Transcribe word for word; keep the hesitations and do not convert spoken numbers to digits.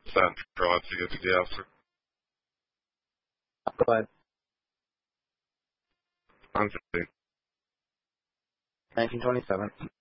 Central to get together. Go ahead. I'm fifteen. nineteen twenty-seven.